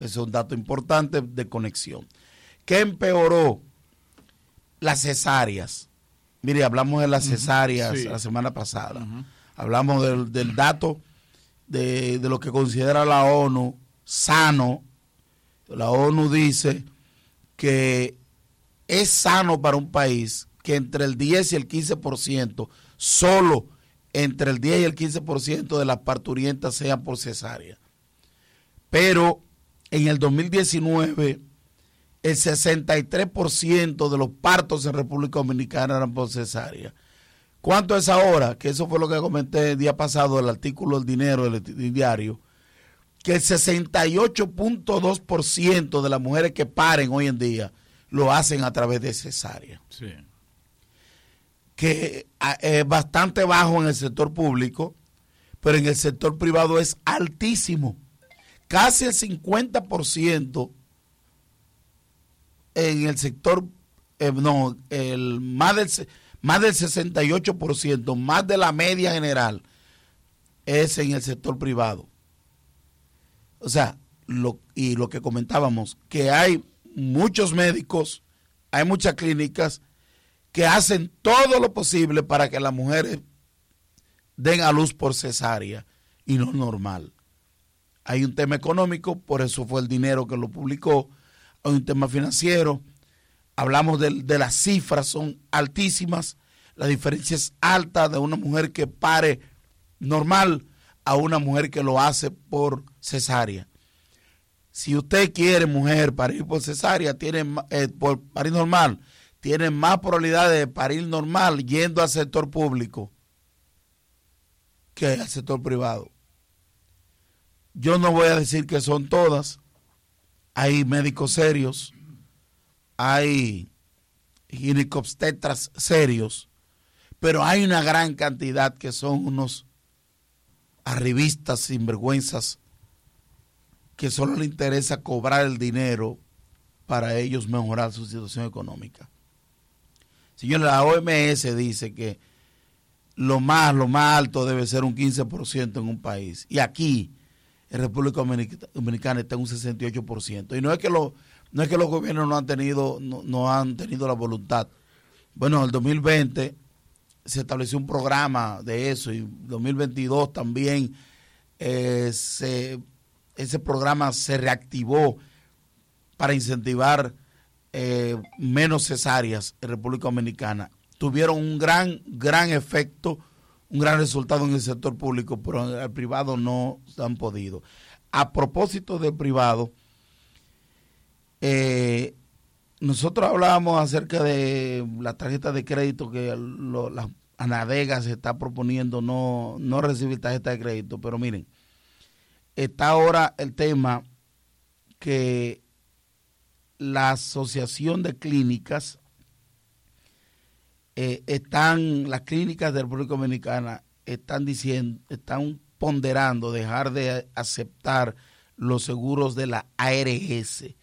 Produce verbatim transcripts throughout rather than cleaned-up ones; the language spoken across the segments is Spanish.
Ese es un dato importante de conexión. ¿Qué empeoró? Las cesáreas. Mire, hablamos de las cesáreas sí. la semana pasada. Uh-huh. Hablamos del, del dato de, de lo que considera la ONU sano. La ONU dice que es sano para un país que entre el diez y el quince por ciento, solo entre el diez y el quince por ciento de las parturientas sean por cesárea. Pero en el dos mil diecinueve, el sesenta y tres por ciento de los partos en República Dominicana eran por cesárea. ¿Cuánto es ahora? Que eso fue lo que comenté el día pasado, el artículo El Dinero del diario, que el sesenta y ocho punto dos por ciento de las mujeres que paren hoy en día lo hacen a través de cesárea. Sí. Que es bastante bajo en el sector público, pero en el sector privado es altísimo. Casi el cincuenta por ciento en el sector, eh, no, el más del, más del sesenta y ocho por ciento, más de la media general, es en el sector privado. O sea, lo, y lo que comentábamos, que hay muchos médicos, hay muchas clínicas que hacen todo lo posible para que las mujeres den a luz por cesárea y no normal. Hay un tema económico, por eso fue El Dinero que lo publicó. Hay un tema financiero. Hablamos de, de las cifras, son altísimas. La diferencia es alta de una mujer que pare normal a una mujer que lo hace por cesárea. Si usted quiere, mujer, parir por cesárea, tiene eh, por parir normal, tiene más probabilidades de parir normal yendo al sector público que al sector privado. Yo no voy a decir que son todas. Hay médicos serios, hay ginecobstetras serios, pero hay una gran cantidad que son unos arribistas sinvergüenzas que solo les interesa cobrar el dinero para ellos mejorar su situación económica. Señores, la O M S dice que lo más, lo más alto debe ser un quince por ciento en un país. Y aquí, en República Dominicana, está en un sesenta y ocho por ciento. Y no es que, lo, no es que los gobiernos no han tenido, no, no han tenido la voluntad. Bueno, en el dos mil veinte se estableció un programa de eso, y en dos mil veintidós también eh, se, ese programa se reactivó para incentivar eh, menos cesáreas en República Dominicana. Tuvieron un gran, gran efecto, un gran resultado en el sector público, pero en el privado no han podido. A propósito del privado, eh, nosotros hablábamos acerca de la tarjeta de crédito que lo, la Anadega se está proponiendo no, no recibir tarjeta de crédito, pero miren, está ahora el tema que la Asociación de Clínicas eh, están, las clínicas de República Dominicana están diciendo, están ponderando dejar de aceptar los seguros de la A R S.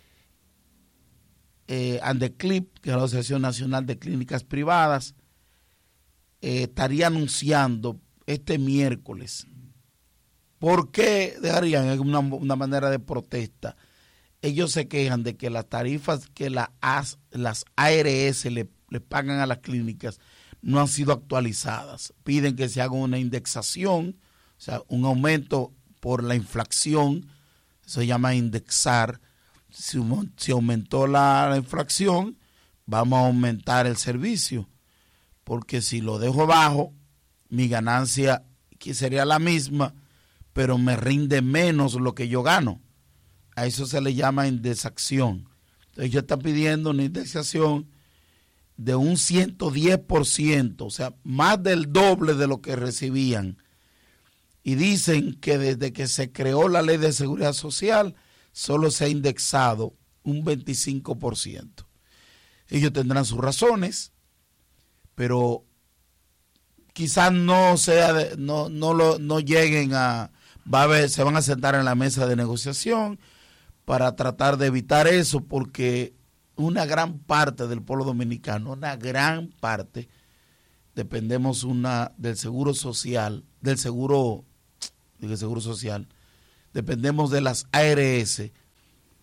Eh, Andeclip, que es la Asociación Nacional de Clínicas Privadas, eh, estaría anunciando este miércoles. ¿Por qué dejarían? Es una, una manera de protesta. Ellos se quejan de que las tarifas que la, las A R S le, le pagan a las clínicas no han sido actualizadas. Piden que se haga una indexación, o sea, un aumento por la inflación, eso se llama indexar. Si, si aumentó la, la inflación, vamos a aumentar el servicio, porque si lo dejo bajo, mi ganancia que sería la misma, pero me rinde menos lo que yo gano. A eso se le llama indexación. Entonces ellos están pidiendo una indexación de un ciento diez por ciento, o sea, más del doble de lo que recibían. Y dicen que desde que se creó la Ley de Seguridad Social, solo se ha indexado un veinticinco por ciento. Ellos tendrán sus razones, pero quizás no sea de, no no lo no lleguen a va a haber, se van a sentar en la mesa de negociación para tratar de evitar eso, porque una gran parte del pueblo dominicano, una gran parte, dependemos una del seguro social, del seguro, del seguro social, dependemos de las A R S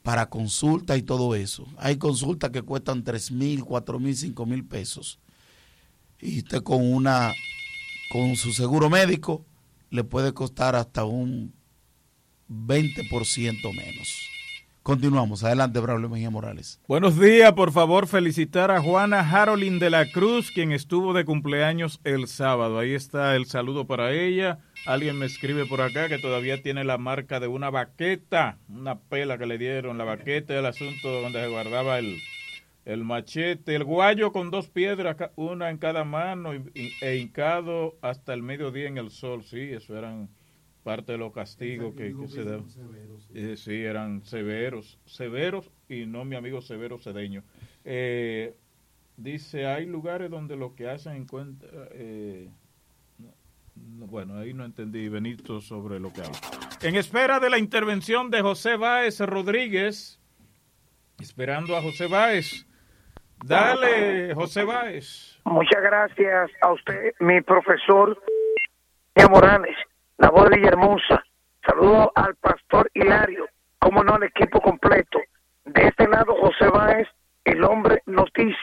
para consulta y todo eso. Hay consultas que cuestan tres mil, cuatro mil, cinco mil pesos. Y usted con una, con su seguro médico le puede costar hasta un veinte por ciento menos. Continuamos. Adelante, Braulio Mejía Morales. Buenos días. Por favor, felicitar a Juana Harolín de la Cruz, quien estuvo de cumpleaños el sábado. Ahí está el saludo para ella. Alguien me escribe por acá que todavía tiene la marca de una baqueta, una pela que le dieron. La baqueta, el asunto donde se guardaba el, el machete, el guayo con dos piedras, una en cada mano e hincado hasta el mediodía en el sol. Sí, eso eran parte de los castigos que, que se daban. Eh, sí, eran severos, severos y no mi amigo Severo Cedeño. Eh, dice, hay lugares donde lo que hacen en cuenta... Eh, no, bueno, ahí no entendí, Benito, sobre lo que habla. En espera de la intervención de José Báez Rodríguez, esperando a José Báez. Dale, José Báez. Muchas gracias a usted, mi profesor Morales. La voz de Villahermosa. Saludo al pastor Hilario, como no, el equipo completo. De este lado, José Báez, el hombre noticia.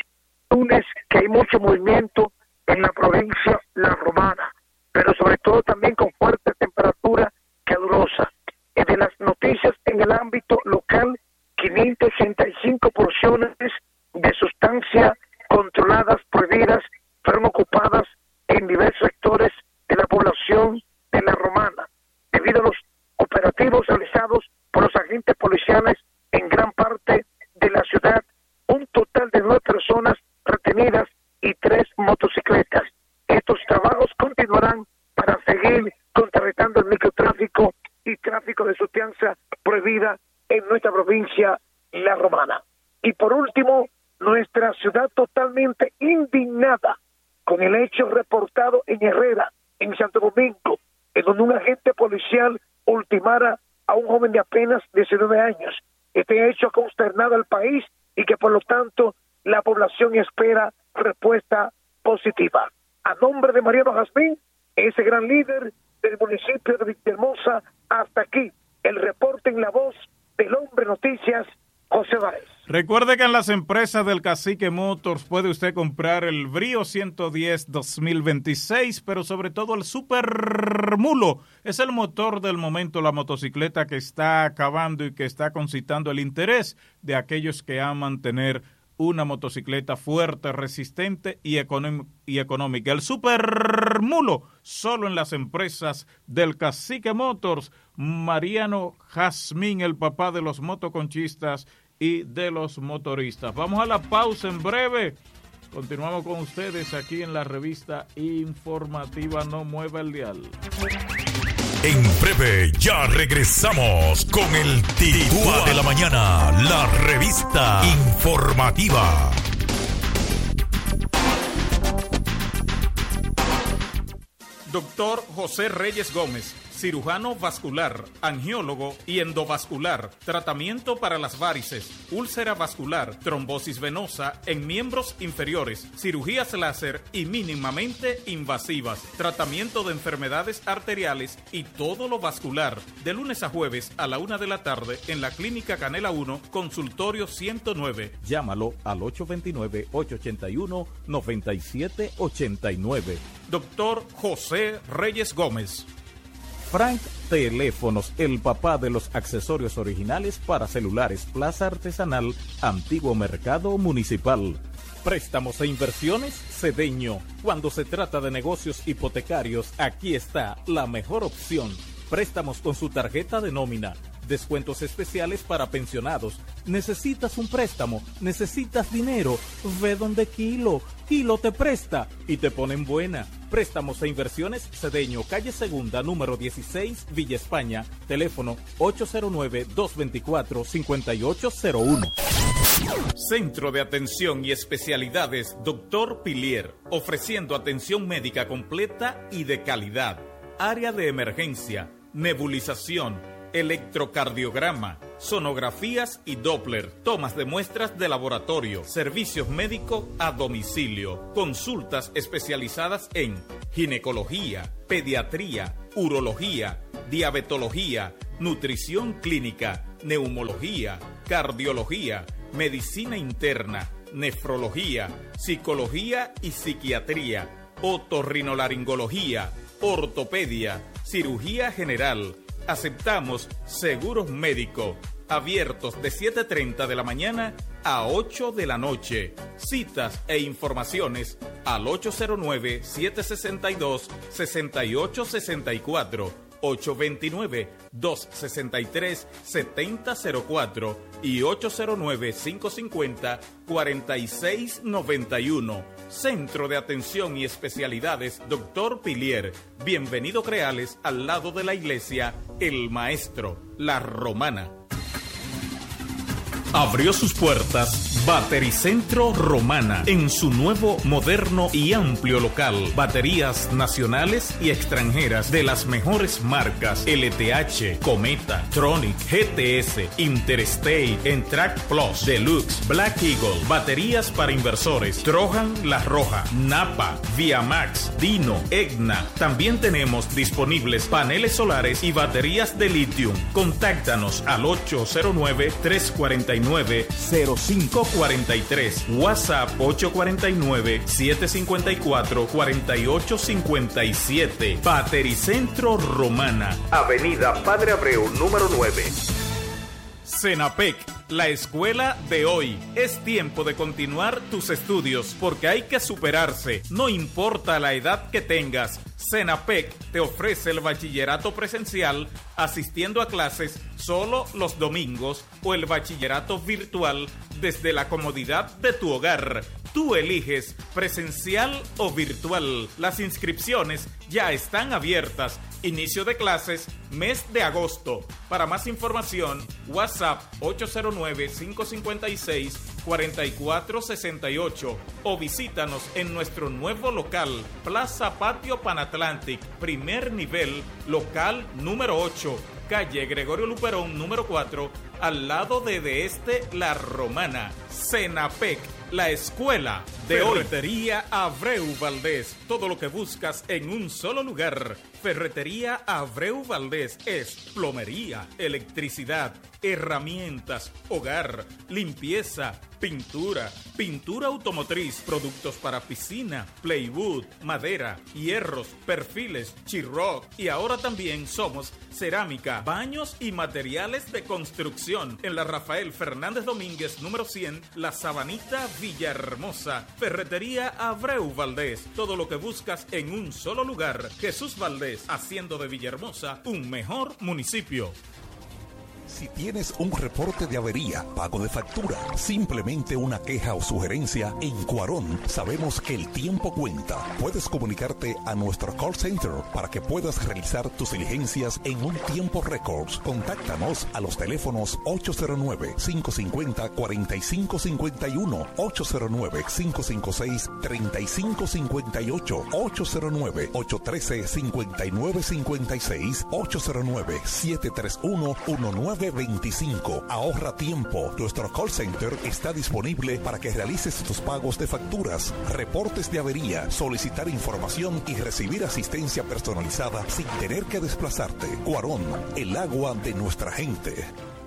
Lunes, que hay mucho movimiento en la provincia La Romana, pero sobre todo también con fuerte temperatura calurosa. Y de las noticias en el ámbito local, quinientas ochenta y cinco porciones de sustancias controladas, prohibidas, fueron ocupadas en diversos sectores de la población de La Romana, debido a los operativos realizados por los agentes policiales en gran parte de la ciudad. Un total de nueve personas retenidas y tres motocicletas. Estos trabajos continuarán para seguir contrarrestando el microtráfico y tráfico de sustancia prohibida en nuestra provincia La Romana. Y por último, nuestra ciudad totalmente indignada con el hecho reportado en Herrera, en Santo Domingo, en donde un agente policial ultimara a un joven de apenas diecinueve años. Este hecho ha consternado al país y que por lo tanto la población espera respuesta positiva. A nombre de Mariano Jazmín, ese gran líder del municipio de Villahermosa, hasta aquí el reporte en la voz del hombre noticias, José Báez. Recuerde que en las empresas del Cacique Motors puede usted comprar el Brio ciento diez dos mil veintiséis, pero sobre todo el Super Mulo. Es el motor del momento, la motocicleta que está acabando y que está concitando el interés de aquellos que aman tener una motocicleta fuerte, resistente y, econom- y económica. El Super Mulo, solo en las empresas del Cacique Motors. Mariano Jazmín, el papá de los motoconchistas y de los motoristas. Vamos a la pausa en breve. Continuamos con ustedes aquí en la revista informativa No Mueva el Dial. En breve ya regresamos con el Titúa de la Mañana, la revista informativa. Doctor José Reyes Gómez, cirujano vascular, angiólogo y endovascular, tratamiento para las varices, úlcera vascular, trombosis venosa en miembros inferiores, cirugías láser y mínimamente invasivas, tratamiento de enfermedades arteriales y todo lo vascular, de lunes a jueves a la una de la tarde en la Clínica Canela uno, consultorio ciento nueve. Llámalo al ocho dos nueve, ocho ocho uno, nueve siete ocho nueve. Doctor José Reyes Gómez. Frank Teléfonos, el papá de los accesorios originales para celulares, Plaza Artesanal, Antiguo Mercado Municipal. Préstamos e inversiones, Cedeño. Cuando se trata de negocios hipotecarios, aquí está la mejor opción. Préstamos con su tarjeta de nómina. Descuentos especiales para pensionados. ¿Necesitas un préstamo? ¿Necesitas dinero? Ve donde Kilo. Kilo te presta y te ponen buena. Préstamos e inversiones, Cedeño, calle Segunda, número dieciséis, Villa España. Teléfono ocho cero nueve, dos dos cuatro, cinco ocho cero uno. Centro de Atención y Especialidades Doctor Pilier, ofreciendo atención médica completa y de calidad. Área de emergencia, nebulización, electrocardiograma, sonografías y Doppler, tomas de muestras de laboratorio, servicios médicos a domicilio, consultas especializadas en ginecología, pediatría, urología, diabetología, nutrición clínica, neumología, cardiología, medicina interna, nefrología, psicología y psiquiatría, otorrinolaringología, ortopedia, cirugía general. Aceptamos seguros médicos. Abiertos de siete y treinta de la mañana a ocho de la noche. Citas e informaciones al ocho cero nueve, siete seis dos, seis ocho seis cuatro, ocho dos nueve, dos seis tres, siete cero cero cuatro y ocho cero nueve, cinco cinco cero, cuatro seis nueve uno. Centro de Atención y Especialidades Doctor Pilier. Bienvenido Creales, al lado de la iglesia El Maestro, La Romana. Abrió sus puertas Batericentro Romana en su nuevo, moderno y amplio local. Baterías nacionales y extranjeras de las mejores marcas: L T H, Cometa, Tronic, G T S, Interstate, Entrac Plus, Deluxe, Black Eagle. Baterías para inversores: Trojan La Roja, Napa, Viamax, Dino, Egna. También tenemos disponibles paneles solares y baterías de litio. Contáctanos al ocho cero nueve, tres cuatro nueve, cero cinco cuatro tres, WhatsApp ocho cuatro nueve, siete cinco cuatro, cuatro ocho cinco siete. Batericentro Romana, Avenida Padre Abreu, número nueve. Senapec, la escuela de hoy. Es tiempo de continuar tus estudios porque hay que superarse, no importa la edad que tengas. Senapec te ofrece el bachillerato presencial asistiendo a clases solo los domingos o el bachillerato virtual desde la comodidad de tu hogar. Tú eliges presencial o virtual. Las inscripciones ya están abiertas. Inicio de clases, mes de agosto. Para más información, WhatsApp ocho cero nueve, cinco cinco seis, cuatro cuatro seis ocho o visítanos en nuestro nuevo local, Plaza Patio Panatlantic, primer nivel, local número ocho, calle Gregorio Luperón, número cuatro, al lado de De Este La Romana. Senapec, la escuela de hoy. Ferretería Abreu Valdés, todo lo que buscas en un solo lugar. Ferretería Abreu Valdés es plomería, electricidad, herramientas, hogar, limpieza, pintura, pintura automotriz, productos para piscina, plywood, madera, hierros, perfiles, chirroc, y ahora también somos cerámica, baños y materiales de construcción. En la Rafael Fernández Domínguez, número cien, La Sabanita, Villahermosa. Ferretería Abreu Valdés, todo lo que buscas en un solo lugar. Jesús Valdés, haciendo de Villahermosa un mejor municipio. Si tienes un reporte de avería, pago de factura, simplemente una queja o sugerencia, en Cuarón sabemos que el tiempo cuenta. Puedes comunicarte a nuestro call center para que puedas realizar tus diligencias en un tiempo récord. Contáctanos a los teléfonos ocho cero nueve, cinco cinco cero, cuatro cinco cinco uno, ocho cero nueve, cinco cinco seis, tres cinco cinco ocho, ocho cero nueve, ocho uno tres, cinco nueve cinco seis, ocho cero nueve, siete tres uno, uno nueve veinticinco. Ahorra tiempo. Nuestro call center está disponible para que realices tus pagos de facturas, reportes de avería, solicitar información y recibir asistencia personalizada sin tener que desplazarte. Cuarón, el agua de nuestra gente.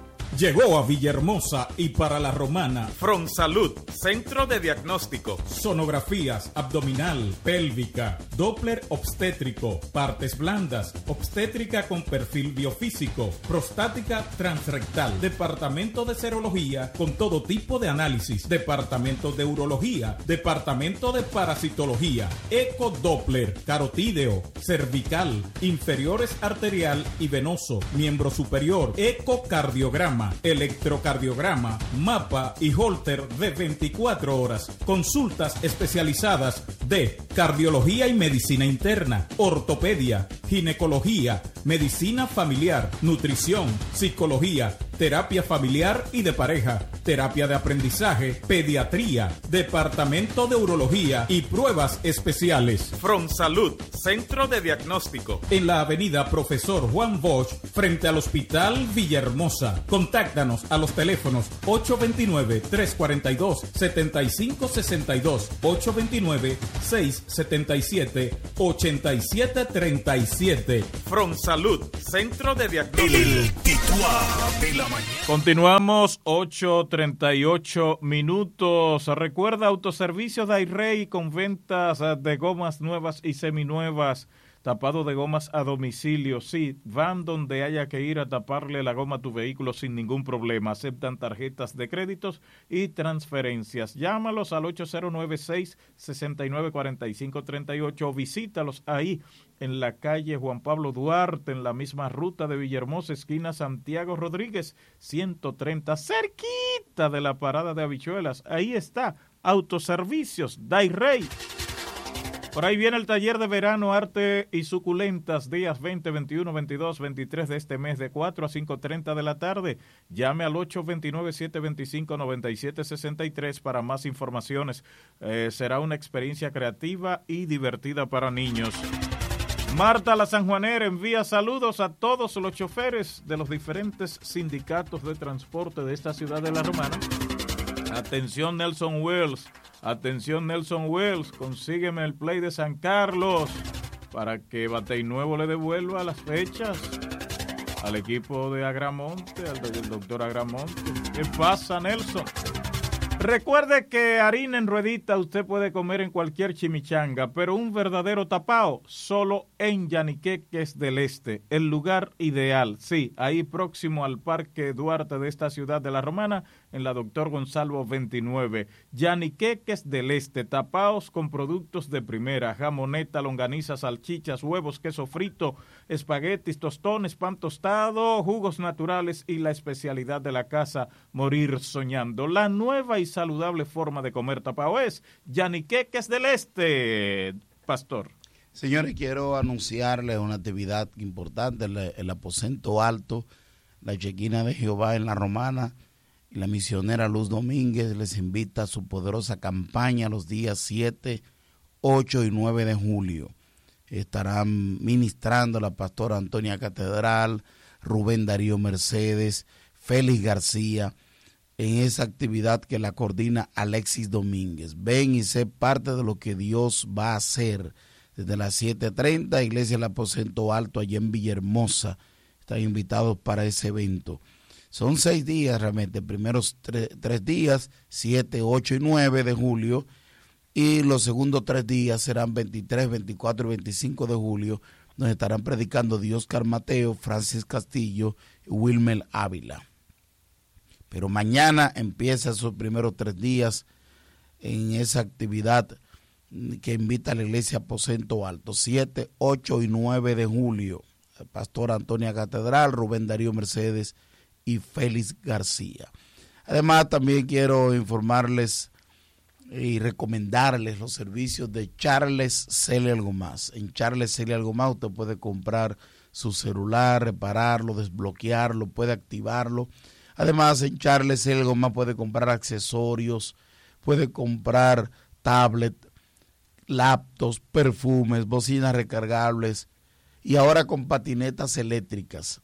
Llegó a Villahermosa y para La Romana Fronsalud, centro de diagnóstico, sonografías abdominal, pélvica, Doppler obstétrico, partes blandas, obstétrica con perfil biofísico, prostática transrectal, departamento de serología con todo tipo de análisis, departamento de urología, departamento de parasitología, eco Doppler, carotídeo, cervical, inferiores arterial y venoso, miembro superior, ecocardiograma, electrocardiograma, mapa y holter de veinticuatro horas. Consultas especializadas de cardiología y medicina interna, ortopedia, ginecología, medicina familiar, nutrición, psicología, terapia familiar y de pareja, terapia de aprendizaje, pediatría, departamento de urología y pruebas especiales. Fronsalud, centro de diagnóstico, en la avenida Profesor Juan Bosch, frente al Hospital Villahermosa. Contáctanos a los teléfonos ocho dos nueve, tres cuatro dos, siete cinco seis dos, ocho dos nueve, seis siete siete, ocho siete tres siete. Fronsalud, centro de diagnóstico. El titular de la Continuamos, ocho treinta y ocho minutos. Recuerda, Autoservicios Dairey con ventas de gomas nuevas y seminuevas. Tapado de gomas a domicilio, sí, van donde haya que ir a taparle la goma a tu vehículo sin ningún problema. Aceptan tarjetas de créditos y transferencias. Llámalos al ocho cero nueve, seis seis nueve, cuatro cinco tres ocho o visítalos ahí en la calle Juan Pablo Duarte, en la misma ruta de Villahermosa, esquina Santiago Rodríguez, ciento treinta, cerquita de la parada de Habichuelas. Ahí está, Autoservicios Dairey. Por ahí viene el taller de verano Arte y Suculentas, días veinte, veintiuno, veintidós, veintitrés de este mes de cuatro a cinco treinta de la tarde. Llame al ocho dos nueve, siete dos cinco, nueve siete seis tres para más informaciones. Eh, será una experiencia creativa y divertida para niños. Marta la Sanjuanera envía saludos a todos los choferes de los diferentes sindicatos de transporte de esta ciudad de La Romana. Atención Nelson Wells. Atención Nelson Wells, consígueme el play de San Carlos para que Batey Nuevo le devuelva las fechas al equipo de Agramonte, al del doctor Agramonte. ¿Qué pasa, Nelson? Recuerde que harina en ruedita usted puede comer en cualquier chimichanga, pero un verdadero tapao solo en Yaniqueques del Este, el lugar ideal. Sí, ahí próximo al Parque Duarte de esta ciudad de La Romana, en la Doctor Gonzalo veintinueve. Yaniqueques del Este, tapaos con productos de primera, jamoneta, longaniza, salchichas, huevos, queso frito, espaguetis, tostones, pan tostado, jugos naturales y la especialidad de la casa, morir soñando. La nueva y saludable forma de comer tapao es Yaniqueques del Este, Pastor. Señores, quiero anunciarles una actividad importante, el, el aposento alto, la Chequina de Jehová en La Romana, y la misionera Luz Domínguez les invita a su poderosa campaña los días siete, ocho y nueve de julio. Estarán ministrando la pastora Antonia Catedral, Rubén Darío Mercedes, Félix García, en esa actividad que la coordina Alexis Domínguez. Ven y sé parte de lo que Dios va a hacer. Desde las siete treinta, Iglesia del Aposento Alto, allá en Villahermosa. Están invitados para ese evento. Son seis días realmente, primeros tres, tres días, siete, ocho y nueve de julio, y los segundos tres días serán veintitrés, veinticuatro y veinticinco de julio, donde estarán predicando Dioscar Mateo, Francis Castillo y Wilmer Ávila. Pero mañana empieza sus primeros tres días en esa actividad que invita a la Iglesia Aposento Alto, siete, ocho y nueve de julio. El pastor Antonia Catedral, Rubén Darío Mercedes y Félix García. Además, también quiero informarles y recomendarles los servicios de Charles Cele Algo Más. En Charles Cele Algo Más usted puede comprar su celular, repararlo, desbloquearlo, puede activarlo. Además, en Charles Cele Algo Más puede comprar accesorios, puede comprar tablet, laptops, perfumes, bocinas recargables y ahora con patinetas eléctricas.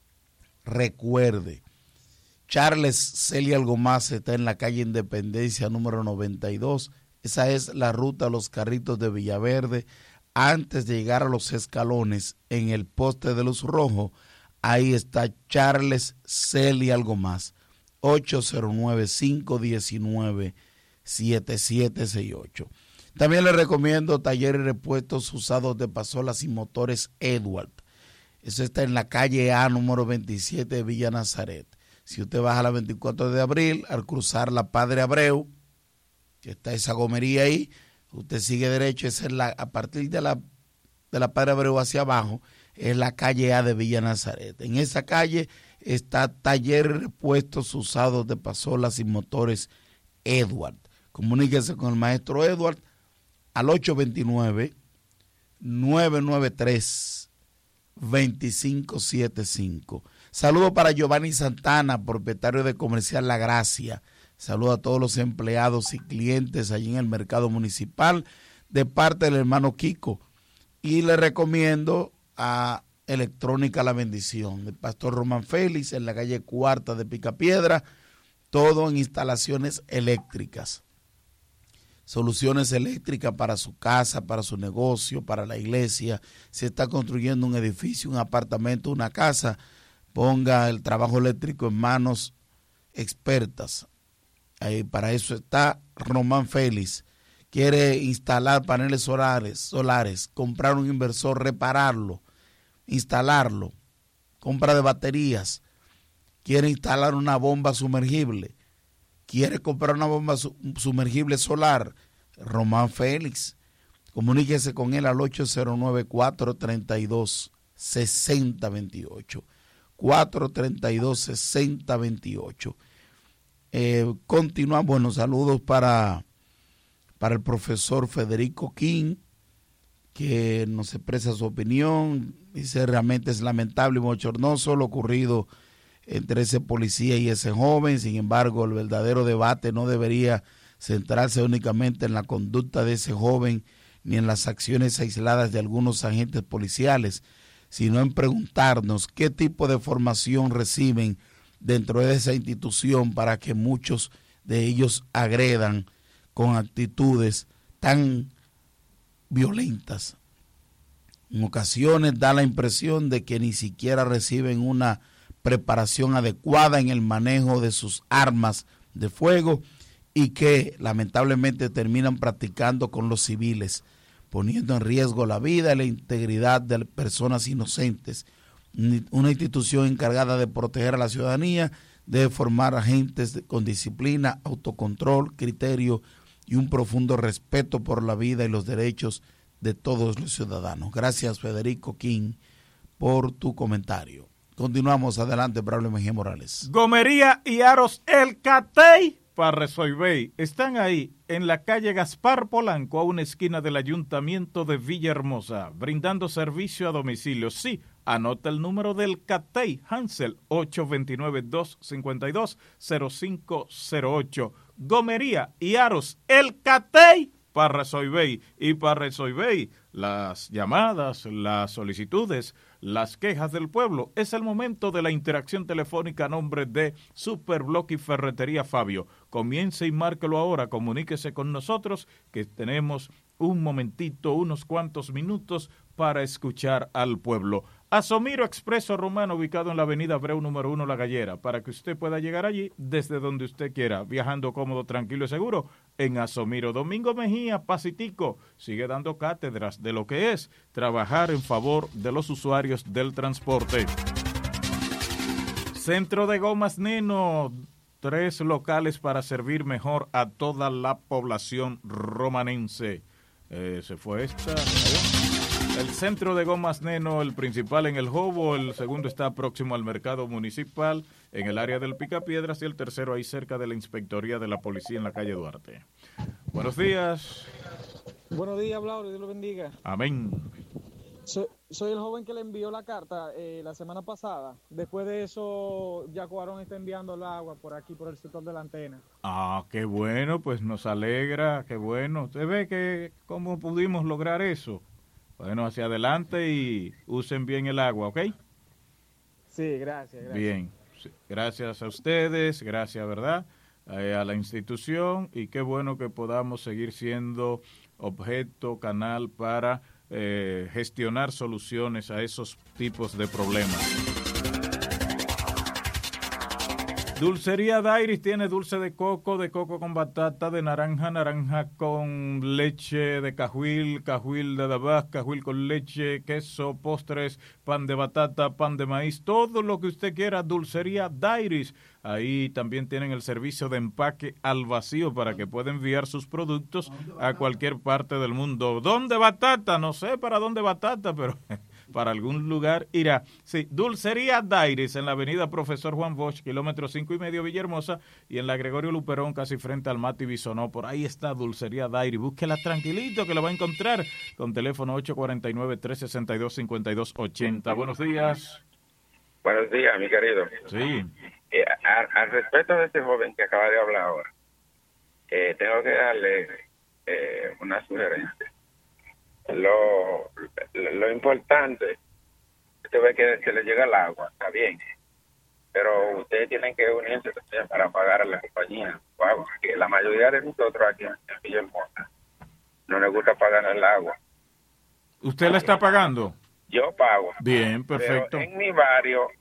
Recuerde, Charles Cele Algo Más está en la calle Independencia número noventa y dos. Esa es la ruta a los Carritos de Villaverde. Antes de llegar a los escalones, en el poste de luz rojo, ahí está Charles Cele Algo Más. ocho cero nueve, cinco uno nueve, siete siete seis ocho. También le recomiendo taller y repuestos usados de pasolas y motores Edward. Eso está en la calle A número veintisiete de Villa Nazaret. Si usted baja a la veinticuatro de abril, al cruzar la Padre Abreu, que está esa gomería ahí, usted sigue derecho, esa es la, a partir de la, de la Padre Abreu hacia abajo, es la calle A de Villa Nazaret. En esa calle está taller y repuestos usados de pasolas y motores Edward. Comuníquese con el maestro Edward al ocho dos nueve, nueve nueve tres, dos cinco siete cinco. Saludo para Giovanni Santana, propietario de Comercial La Gracia. Saludo a todos los empleados y clientes allí en el mercado municipal de parte del hermano Kiko. Y le recomiendo a Electrónica La Bendición, del pastor Román Félix, en la calle Cuarta de Picapiedra, todo en instalaciones eléctricas. Soluciones eléctricas para su casa, para su negocio, para la iglesia. Se está construyendo un edificio, un apartamento, una casa. ponga el trabajo eléctrico en manos expertas. Ahí, para eso está Román Félix. Quiere instalar paneles solares, solares, comprar un inversor, repararlo, instalarlo, compra de baterías. Quiere instalar una bomba sumergible, quiere comprar una bomba su- sumergible solar. Román Félix, comuníquese con él al ocho cero nueve, cuatro tres dos, seis cero dos ocho. cuatro tres dos, seis cero dos ocho. Eh, continuamos. Buenos saludos para, para el profesor Federico King, que nos expresa su opinión. Dice: realmente es lamentable y bochornoso lo ocurrido entre ese policía y ese joven. Sin embargo, el verdadero debate no debería centrarse únicamente en la conducta de ese joven ni en las acciones aisladas de algunos agentes policiales, sino en preguntarnos qué tipo de formación reciben dentro de esa institución para que muchos de ellos agredan con actitudes tan violentas. En ocasiones da la impresión de que ni siquiera reciben una preparación adecuada en el manejo de sus armas de fuego y que lamentablemente terminan practicando con los civiles, poniendo en riesgo la vida y la integridad de personas inocentes. Una institución encargada de proteger a la ciudadanía debe formar agentes con disciplina, autocontrol, criterio y un profundo respeto por la vida y los derechos de todos los ciudadanos. Gracias, Federico King, por tu comentario. Continuamos adelante, Braulio Mejía Morales. Gomería y Aros El Catey para resolver. Están ahí en la calle Gaspar Polanco, a una esquina del Ayuntamiento de Villahermosa, brindando servicio a domicilio. Sí, anota el número del Catey, Hansel, ocho dos nueve, dos cinco dos, cero cinco cero ocho. Gomería y Aros El Catey para resolver. Y para resolver las llamadas, las solicitudes, las quejas del pueblo, es el momento de la interacción telefónica a nombre de Superblock y Ferretería Fabio. Comience y márquelo ahora, comuníquese con nosotros que tenemos un momentito, unos cuantos minutos para escuchar al pueblo. Asomiro Expreso Romano, ubicado en la avenida Abreu número uno, La Gallera, para que usted pueda llegar allí desde donde usted quiera, viajando cómodo, tranquilo y seguro en Asomiro. Domingo Mejía, Pacitico, sigue dando cátedras de lo que es trabajar en favor de los usuarios del transporte. Centro de Gomas Neno, tres locales para servir mejor a toda la población romanense. Eh, se fue esta... El centro de Gomas Neno, el principal en el Jobo, el segundo está próximo al mercado municipal, en el área del Picapiedras, y el tercero ahí cerca de la inspectoría de la policía en la calle Duarte. Buenos días. Buenos días, Blauro, Dios lo bendiga. Amén. Soy, soy el joven que le envió la carta eh, la semana pasada. Después de eso, Yacuarón está enviando el agua por aquí, por el sector de la antena. Ah, qué bueno, pues nos alegra, qué bueno. Usted ve que cómo pudimos lograr eso. Bueno, hacia adelante y usen bien el agua, ¿ok? Sí, gracias, gracias. Bien, gracias a ustedes, gracias, ¿verdad? Eh, a la institución, y qué bueno que podamos seguir siendo objeto, canal para eh, gestionar soluciones a esos tipos de problemas. Dulcería Dairis tiene dulce de coco, de coco con batata, de naranja, naranja con leche, de cajuil, cajuil de dabas, cajuil con leche, queso, postres, pan de batata, pan de maíz, todo lo que usted quiera. Dulcería Dairis. Ahí también tienen el servicio de empaque al vacío para que pueda enviar sus productos a cualquier parte del mundo. ¿Dónde batata? No sé para dónde batata, pero para algún lugar irá. Sí, Dulcería Dairis en la avenida Profesor Juan Bosch, kilómetro cinco y medio, Villahermosa, y en la Gregorio Luperón, casi frente al Mati Bisonó. Por ahí está Dulcería Dairis. Búsquela tranquilito que la va a encontrar con teléfono ocho cuatro nueve, tres seis dos, cinco dos ocho cero. Buenos días. Buenos días, mi querido. Sí. Eh, a, al respecto de este joven que acaba de hablar ahora, eh, tengo que darle eh, una sugerencia. Lo, lo, lo importante, usted ve que se le llega el agua, está bien, pero ustedes tienen que unirse para pagar a la compañía o agua, que la mayoría de nosotros aquí en Villahermosa no nos gusta pagar el agua. ¿Usted la está pagando? Yo pago. Bien, perfecto. Pero en mi barrio,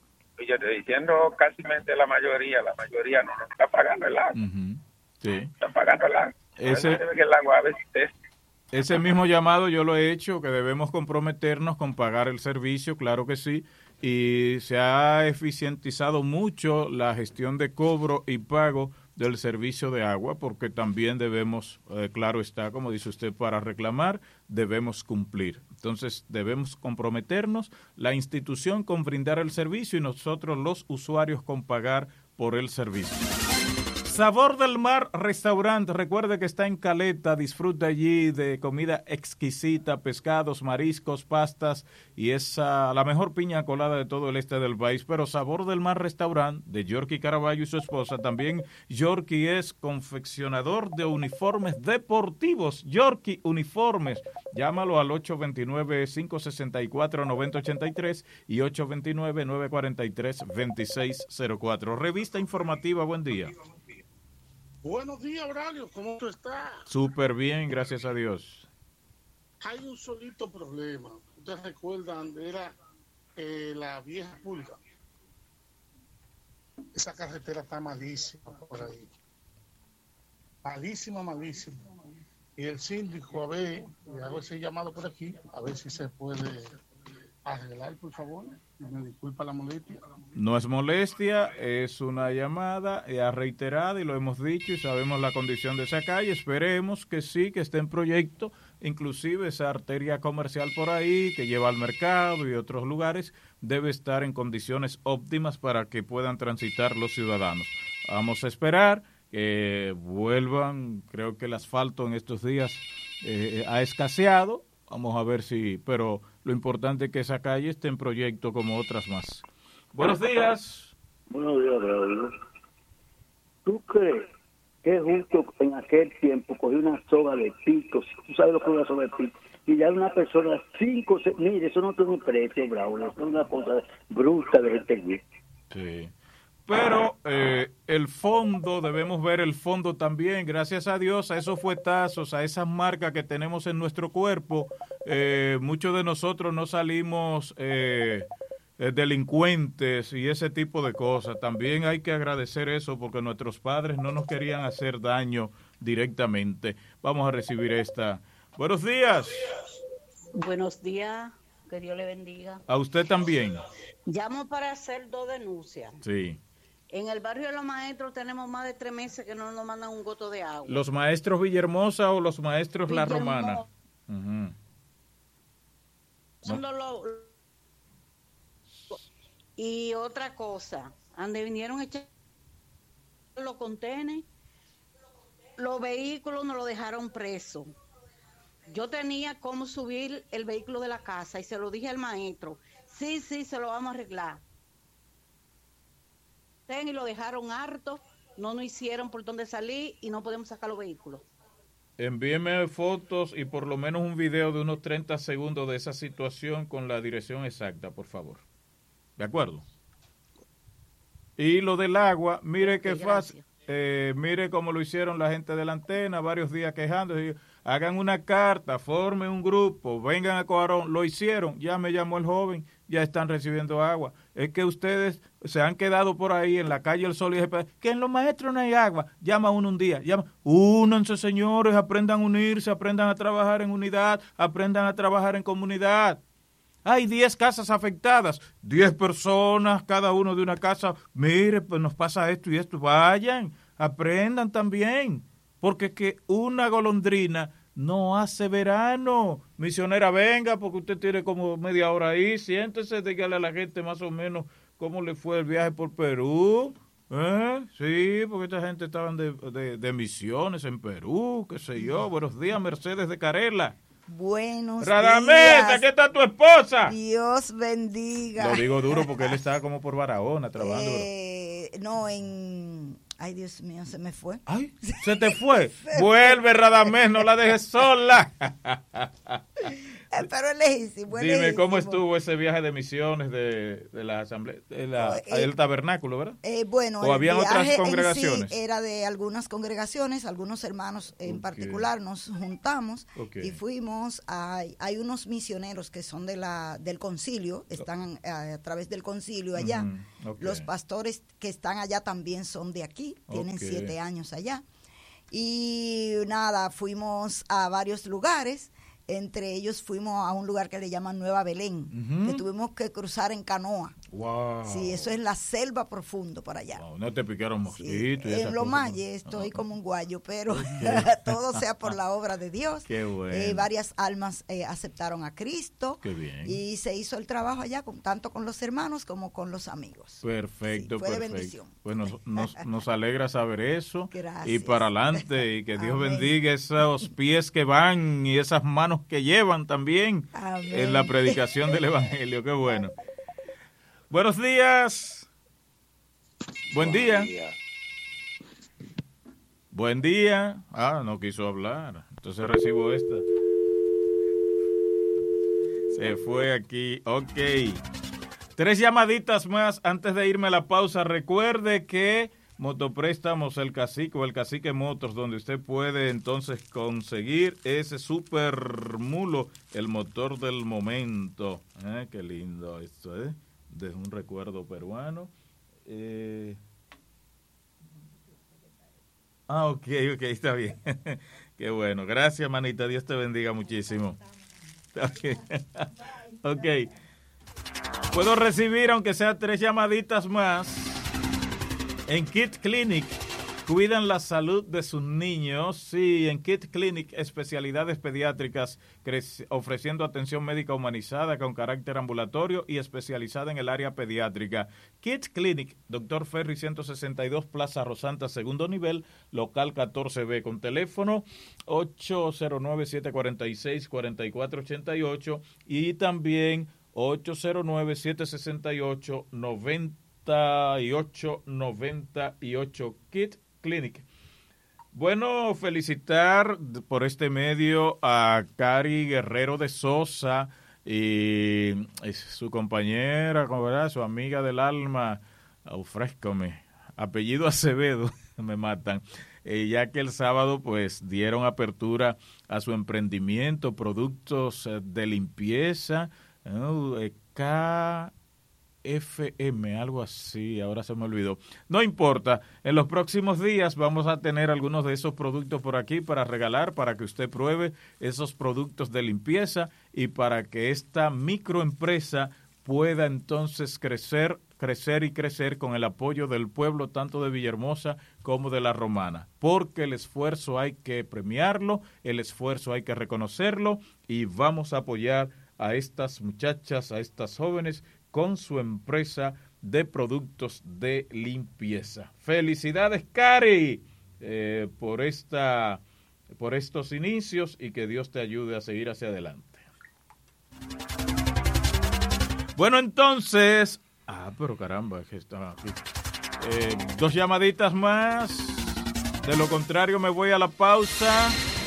yo estoy diciendo casi la mayoría, la mayoría no, no está pagando el agua. Uh-huh. Sí. Está pagando el agua. Ese, que el agua a veces es, ese mismo llamado yo lo he hecho, que debemos comprometernos con pagar el servicio, claro que sí, y se ha eficientizado mucho la gestión de cobro y pago del servicio de agua, porque también debemos, eh, claro está, como dice usted, para reclamar debemos cumplir. Entonces debemos comprometernos, la institución con brindar el servicio y nosotros los usuarios con pagar por el servicio. Sabor del Mar Restaurante, recuerde que está en Caleta, disfruta allí de comida exquisita, pescados, mariscos, pastas y es uh, la mejor piña colada de todo el este del país. Pero Sabor del Mar Restaurante de Yorkie Caraballo y su esposa, también Yorkie es confeccionador de uniformes deportivos, Yorkie Uniformes, llámalo al ocho dos nueve, cinco seis cuatro, nueve cero ocho tres y ocho dos nueve, nueve cuatro tres, dos seis cero cuatro. Revista informativa, buen día. Buenos días, Aurelio, ¿cómo tú estás? Súper bien, gracias a Dios. Hay un solito problema. Ustedes recuerdan, era eh, la vieja pulga. Esa carretera está malísima por ahí. Malísima, malísima. Y el síndico, a ver, le hago ese llamado por aquí, a ver si se puede arreglar, por favor. Me disculpa la molestia. No es molestia, es una llamada ya reiterada y lo hemos dicho y sabemos la condición de esa calle. Esperemos que sí, que esté en proyecto, inclusive esa arteria comercial por ahí que lleva al mercado y otros lugares debe estar en condiciones óptimas para que puedan transitar los ciudadanos. Vamos a esperar que vuelvan, creo que el asfalto en estos días eh, ha escaseado. Vamos a ver si, pero lo importante es que esa calle esté en proyecto como otras más. Buenos días. Buenos días, Raúl. ¿Tú crees que justo en aquel tiempo cogí una soga de picos? ¿Tú sabes lo que es una soga de picos? Y ya una persona, cinco, seis, mire, eso no tiene precio, Raúl. Eso es una cosa bruta de este güey. Sí. Pero eh, el fondo, debemos ver el fondo también, gracias a Dios, a esos fuetazos, a esas marcas que tenemos en nuestro cuerpo, eh, muchos de nosotros no salimos eh, eh, delincuentes y ese tipo de cosas. También hay que agradecer eso porque nuestros padres no nos querían hacer daño directamente. Vamos a recibir esta. Buenos días. Buenos días, que Dios le bendiga. A usted también. Llamo para hacer dos denuncias. Sí. En el barrio de los maestros tenemos más de tres meses que no nos mandan un goto de agua. ¿Los maestros Villahermosa o los maestros Villahermosa. La Romana? Uh-huh. Son no. los, y otra cosa, donde vinieron a echar los contenedores, los vehículos nos lo dejaron preso. Yo tenía cómo subir el vehículo de la casa y se lo dije al maestro. Sí, sí, se lo vamos a arreglar. Y lo dejaron harto, no nos hicieron por dónde salir y no podemos sacar los vehículos. Envíeme fotos y por lo menos un video de unos treinta segundos de esa situación con la dirección exacta, por favor. ¿De acuerdo? Y lo del agua, mire qué fácil. Eh, mire cómo lo hicieron la gente de la antena, varios días quejándose. Hagan una carta, formen un grupo, vengan a Coarón. Lo hicieron, ya me llamó el joven, ya están recibiendo agua. Es que ustedes se han quedado por ahí en la calle El Sol y que en los maestros no hay agua. Llama uno un día, llama, únanse señores, aprendan a unirse, aprendan a trabajar en unidad, aprendan a trabajar en comunidad. Hay diez casas afectadas, diez personas, cada uno de una casa. Mire, pues nos pasa esto y esto. Vayan, aprendan también. Porque es que una golondrina no hace verano. Misionera, venga, porque usted tiene como media hora ahí. Siéntese, dígale a la gente más o menos cómo le fue el viaje por Perú. ¿Eh? Sí, porque esta gente estaban de, de, de misiones en Perú, qué sé yo. Buenos días, Mercedes de Carela. Buenos Radamés, días. aquí está tu esposa. Dios bendiga. Lo digo duro porque él estaba como por Barahona trabajando. Eh, no, en... Ay, Dios mío, se me fue. Ay, se te fue. se Vuelve, Radamés, no la dejes sola. Pero es lejísimo. Es Dime, lejísimo. ¿cómo estuvo ese viaje de misiones de, de la asamblea, de la, Eh, del tabernáculo, verdad? Eh, bueno, ¿O el habían otras viaje en congregaciones? sí era de algunas congregaciones, algunos hermanos en Ok. particular nos juntamos Ok. y fuimos a, hay unos misioneros que son de la del concilio, están a, a través del concilio allá. Ujú, ok. Los pastores que están allá también son de aquí, tienen Ok. siete años allá. Y nada, fuimos a varios lugares. Entre ellos fuimos a un lugar que le llaman Nueva Belén, Ujú. que tuvimos que cruzar en canoa. Wow. Sí, eso es la selva profundo por allá. Wow, no te picaron mosquitos. y esas En Los cosas, ¿no? Mayes estoy como un guayo, pero todo sea por la obra de Dios. Qué bueno. Eh, varias almas eh, aceptaron a Cristo. Qué bien. Y se hizo el trabajo allá, con, tanto con los hermanos como con los amigos. Perfecto, Sí, fue de perfecto. bendición. Pues nos, nos, nos alegra saber eso. Gracias. Y para adelante, y que Dios Amén. bendiga esos pies que van y esas manos que llevan también Amén. en la predicación del Evangelio. Qué bueno. Buenos días. Buen día. Buen día. Ah, no quiso hablar. Entonces recibo esta. Se fue aquí. Ok. Tres llamaditas más antes de irme a la pausa. Recuerde que Motopréstamos El Cacique o El Cacique Motors, donde usted puede entonces conseguir ese super mulo, el motor del momento. Eh, qué lindo esto, ¿eh? De un recuerdo peruano. Eh... Ah, ok, ok, está bien. Qué bueno. Gracias, manita. Dios te bendiga muchísimo. Ok. Ok. Puedo recibir, aunque sea tres llamaditas más. En Kid Clinic cuidan la salud de sus niños. Sí, en Kid Clinic, especialidades pediátricas, crec- ofreciendo atención médica humanizada con carácter ambulatorio y especializada en el área pediátrica. Kid Clinic, Doctor Ferry ciento sesenta y dos, Plaza Rosanta, segundo nivel, local catorce B, con teléfono ocho cero nueve, siete cuatro seis, cuatro cuatro ocho ocho y también ocho cero nueve, siete seis ocho, nueve ocho noventa y ocho. Kid Clinic. Bueno, felicitar por este medio a Cari Guerrero de Sosa y su compañera, ¿verdad? Su amiga del alma, ofrézcame, apellido Acevedo, me matan, eh, ya que el sábado pues dieron apertura a su emprendimiento, productos eh, de limpieza, ¿no? eh, K F M, algo así, ahora se me olvidó. No importa, en los próximos días vamos a tener algunos de esos productos por aquí para regalar, para que usted pruebe esos productos de limpieza y para que esta microempresa pueda entonces crecer, crecer y crecer con el apoyo del pueblo tanto de Villahermosa como de La Romana, porque el esfuerzo hay que premiarlo, el esfuerzo hay que reconocerlo y vamos a apoyar a estas muchachas, a estas jóvenes con su empresa de productos de limpieza. Felicidades, Cari, eh, por esta, por estos inicios y que Dios te ayude a seguir hacia adelante. Bueno, entonces, ah, pero caramba, que está aquí. Eh, dos llamaditas más. De lo contrario, me voy a la pausa.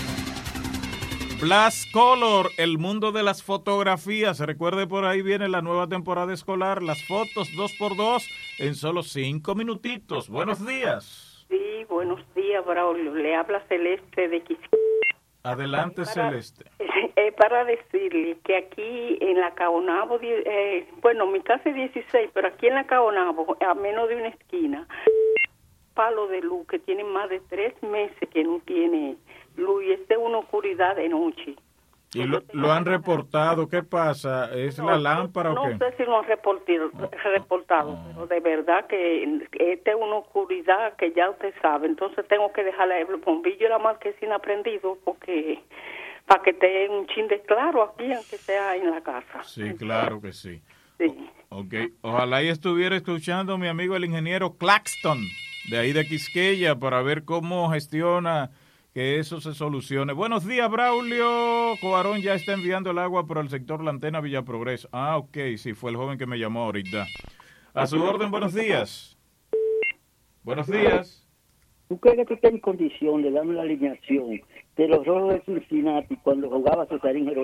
Blast Color, el mundo de las fotografías. Recuerde, por ahí viene la nueva temporada escolar. Las fotos dos por dos en solo cinco minutitos. Buenos días. Sí, buenos días, Braulio. Le habla Celeste de Quisqueya. Adelante, Para- Celeste. Eh, para decirle que aquí en la Caonabo, die- eh, bueno, mi casa es dieciséis, pero aquí en la Caonabo, a menos de una esquina, palo de luz que tiene más de tres meses que no tiene luz y es de una oscuridad de noche. Y lo, lo han reportado. ¿Qué pasa? ¿Es la lámpara no o qué? sé si lo han reportado, reportado pero de verdad que esta es una oscuridad que ya usted sabe. Entonces tengo que dejarle el bombillo y la marquesina prendido porque para que esté un chin de claro aquí, aunque sea en la casa. Sí, claro que sí. Sí. Ok, ojalá y estuviera escuchando mi amigo el ingeniero Claxton, de ahí de Quisqueya, para ver cómo gestiona que eso se solucione. Buenos días, Braulio. Coarón ya está enviando el agua por el sector La Antena Villa Progreso. Ah, ok, sí, fue el joven que me llamó ahorita. A su orden, buenos días. Buenos días. ¿Tú crees que tú estás en condición de darme la alineación de los Rojos de Cincinnati cuando jugaba Cesarín Jerónimo?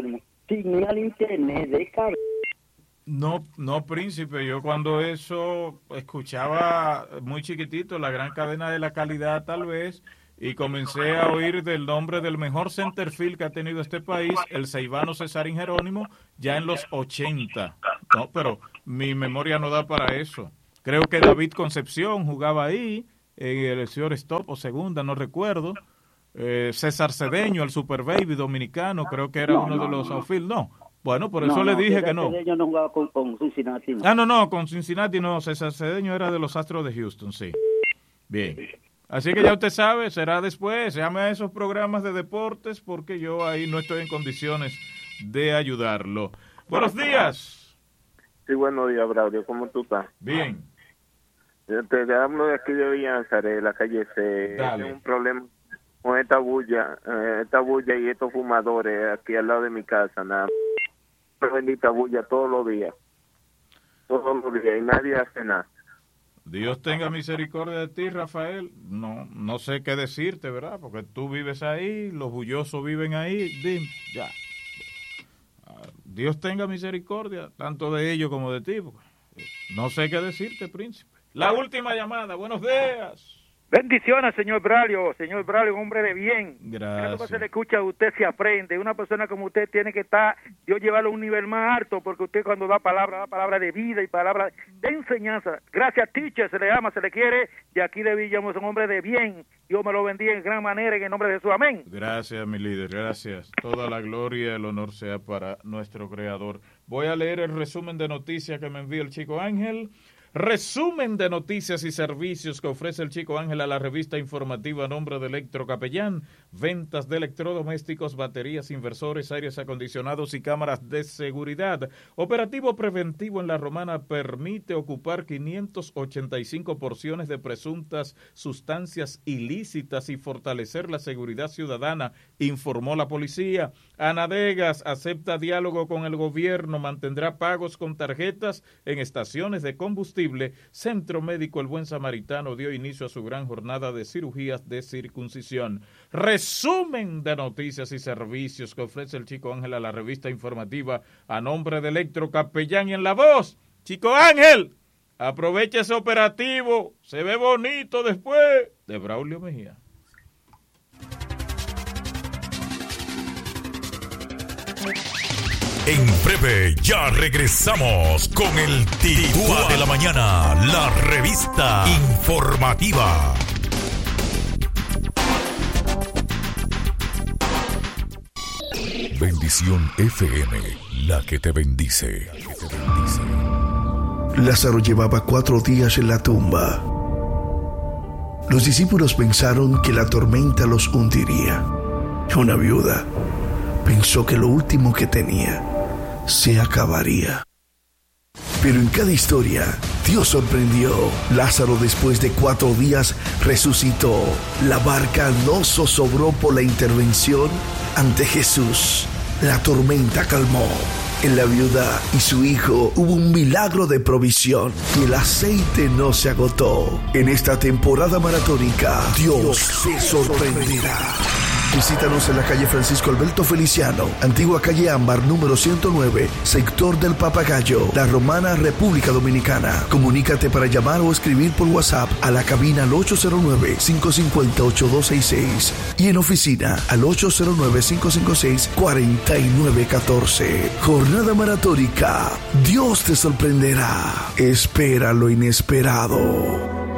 sin ir al internet, de cab- No, no, príncipe, yo cuando eso escuchaba muy chiquitito la gran cadena de la calidad tal vez, y comencé a oír del nombre del mejor centerfield que ha tenido este país, el ceibano Cesarín Jerónimo, ya en los ochenta. No, pero mi memoria no da para eso. Creo que David Concepción jugaba ahí, en el señor Stop o segunda, no recuerdo. Eh, César Cedeño, el Super Baby dominicano, creo que era No, uno no, de los no. outfield, no. Bueno, por eso No, le no, dije César que no. Cedeño no jugaba con, con Cincinnati. No. Ah, no, no, con Cincinnati no, César Cedeño era de los Astros de Houston, sí. Bien. Así que ya usted sabe, será después, llame a esos programas de deportes porque yo ahí no estoy en condiciones de ayudarlo. Buenos días. Sí, buenos días, Braulio. ¿Cómo tú estás? Bien. Yo te hablo de aquí de Villanzare, de la calle C. Dale. Tengo un problema con esta bulla, eh, esta bulla y estos fumadores aquí al lado de mi casa, nada. Una bendita bulla todos los días. Todos los días y nadie hace nada. Dios tenga misericordia de ti, Rafael. No, no sé qué decirte, ¿verdad? Porque tú vives ahí, los bullosos viven ahí. Dim, ya. Ah, Dios tenga misericordia, tanto de ellos como de ti. Porque no sé qué decirte, príncipe. La última llamada. Buenos días. Bendiciones, señor Braulio, señor Braulio, un hombre de bien. Cada vez que se le escucha a usted se aprende. Una persona como usted tiene que estar, Dios llevarlo a un nivel más alto, porque usted cuando da palabra, da palabra de vida y palabra de enseñanza. Gracias, teacher, se le ama, se le quiere, y aquí de Villa es un hombre de bien. Dios me lo bendiga en gran manera en el nombre de Jesús, amén. Gracias, mi líder, gracias. Toda la gloria y el honor sea para nuestro Creador. Voy a leer el resumen de noticias que me envió el Chico Ángel. Resumen de noticias y servicios que ofrece el Chico Ángel a la revista informativa a nombre de Electrocapellán. Ventas de electrodomésticos, baterías, inversores, aires acondicionados y cámaras de seguridad. Operativo preventivo en La Romana permite ocupar quinientas ochenta y cinco porciones de presuntas sustancias ilícitas y fortalecer la seguridad ciudadana, informó la policía. Anadegas acepta diálogo con el gobierno, mantendrá pagos con tarjetas en estaciones de combustible. Centro Médico El Buen Samaritano dio inicio a su gran jornada de cirugías de circuncisión. Resumen de noticias y servicios que ofrece el Chico Ángel a la revista informativa a nombre de Electrocapellán y en la voz, Chico Ángel. Aprovecha ese operativo, se ve bonito después, de Braulio Mejía. En breve ya regresamos con el Titúa de la Mañana, la revista informativa. Bendición F M, la que te bendice. La que te bendice. Lázaro llevaba cuatro días en la tumba. Los discípulos pensaron que la tormenta los hundiría. Una viuda pensó que lo último que tenía se acabaría. Pero en cada historia, Dios sorprendió. Lázaro, después de cuatro días, resucitó. La barca no zozobró por la intervención ante Jesús. La tormenta calmó. En la viuda y su hijo hubo un milagro de provisión y el aceite no se agotó. En esta temporada maratónica, Dios se sorprenderá. Visítanos en la calle Francisco Alberto Feliciano, antigua calle Ámbar, número ciento nueve, sector del Papagayo, La Romana, República Dominicana. Comunícate para llamar o escribir por WhatsApp a la cabina al ocho cero nueve, cinco cinco cero, ocho dos seis seis y en oficina al ocho cero nueve, cinco cinco seis, cuatro nueve uno cuatro. Jornada maratónica. Dios te sorprenderá. Espera lo inesperado.